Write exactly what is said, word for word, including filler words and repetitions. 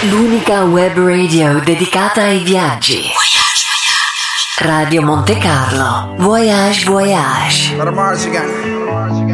L'unica web radio dedicata ai viaggi. Radio Monte Carlo. Voyage Voyage.